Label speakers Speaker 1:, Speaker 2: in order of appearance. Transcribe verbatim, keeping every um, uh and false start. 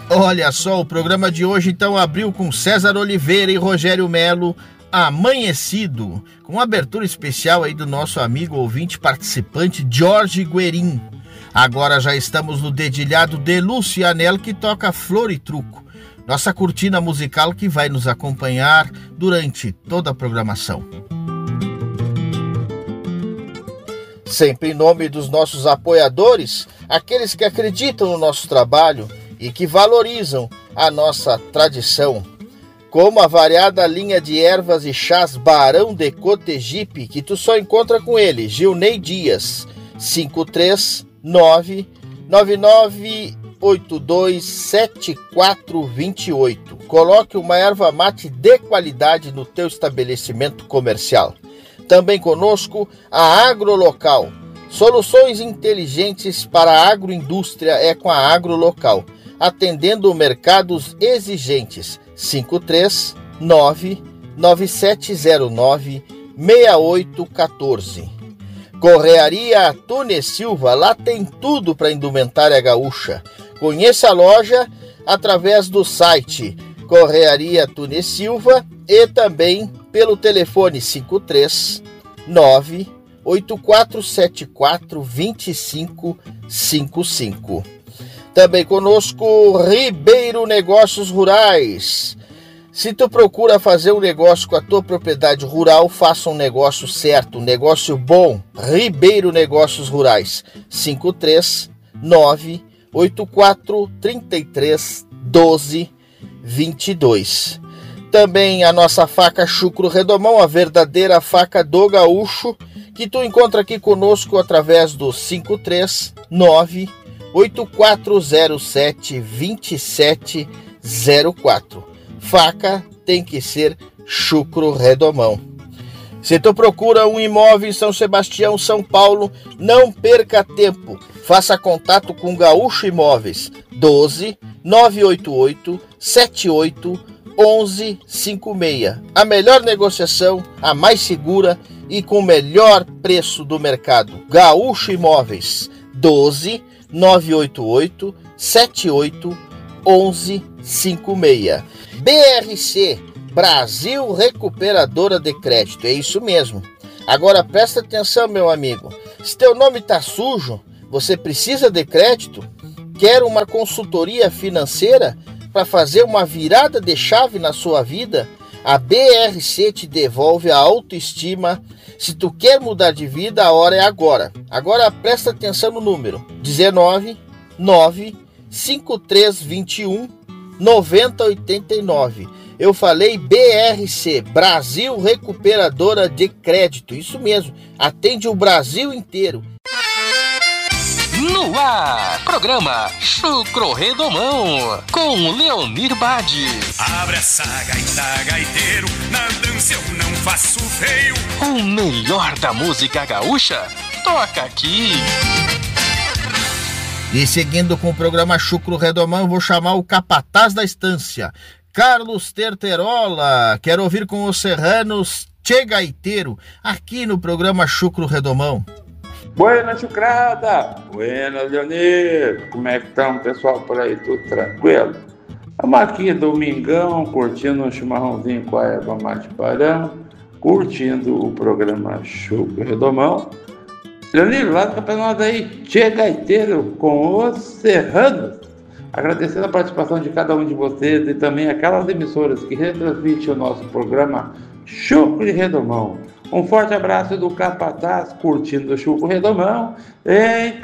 Speaker 1: Olha só, o programa de hoje então abriu com César Oliveira e Rogério Melo, Amanhecido, com abertura especial aí do nosso amigo ouvinte participante Jorge Guerin. Agora já estamos no dedilhado de Lucianel, que toca Flor e Truco, nossa cortina musical que vai nos acompanhar durante toda a programação. Sempre em nome dos nossos apoiadores, aqueles que acreditam no nosso trabalho e que valorizam a nossa tradição, como a variada linha de ervas e chás Barão de Cotegipe, que tu só encontra com ele, Gilney Dias, cinco três nove, nove nove oito dois, sete quatro dois oito. Coloque uma erva mate de qualidade no teu estabelecimento comercial. Também conosco a Agrolocal. Soluções inteligentes para a agroindústria é com a Agrolocal, atendendo mercados exigentes. cinco três nove, nove sete zero nove, seis oito um quatro. Correaria Tune Silva, lá tem tudo para indumentária gaúcha. Conheça a loja através do site Correaria Tune Silva e também pelo telefone cinco três nove, oito quatro sete quatro, dois cinco cinco cinco. Também conosco Ribeiro Negócios Rurais. Se tu procura fazer um negócio com a tua propriedade rural, faça um negócio certo, um negócio bom. Ribeiro Negócios Rurais, cinco três nove, oito quatro três três, doze vinte e dois. Também a nossa faca Chucro Redomão, a verdadeira faca do gaúcho, que tu encontra aqui conosco através do cinco três nove, oito quatro zero sete, dois sete zero quatro. Faca tem que ser Chucro Redomão. Se tu procura um imóvel em São Sebastião, São Paulo, não perca tempo. Faça contato com Gaúcho Imóveis, doze, nove oito oito, sete oito, onze cinquenta e seis. A melhor negociação, a mais segura e com o melhor preço do mercado. Gaúcho Imóveis, doze, nove oito oito, sete oito, onze cinquenta e seis. B R C, Brasil Recuperadora de Crédito, é isso mesmo. Agora presta atenção, meu amigo. Se teu nome tá sujo, você precisa de crédito? Quer uma consultoria financeira para fazer uma virada de chave na sua vida? A B R C te devolve a autoestima. Se tu quer mudar de vida, a hora é agora. Agora presta atenção no número dezenove, nove, cinquenta e três, vinte e um, noventa, oitenta e nove. Eu falei B R C, Brasil Recuperadora de Crédito. Isso mesmo, atende o Brasil inteiro.
Speaker 2: No ar, programa Chucro Redomão, com Leonir Bade.
Speaker 3: Abre essa gaita, gaiteiro, na dança eu não faço feio.
Speaker 2: O melhor da música gaúcha, toca aqui.
Speaker 1: E seguindo com o programa Chucro Redomão, vou chamar o capataz da estância, Carlos Terterola. Quero ouvir com os serranos Tchê Gaiteiro, aqui no programa Chucro Redomão.
Speaker 4: Buenas, chucrada! Buenas, Leonir! Como é que estão, pessoal, por aí? Tudo tranquilo? Estamos aqui, domingão, curtindo um chimarrãozinho com a erva mate Barão, curtindo o programa Chucro Redomão. Leonir, lá do campeonato aí, Tchê Gaiteiro com os serranos. Agradecendo a participação de cada um de vocês e também aquelas emissoras que retransmitem o nosso programa Chucro Redomão. Um forte abraço do capataz, curtindo o Chucro Redomão. E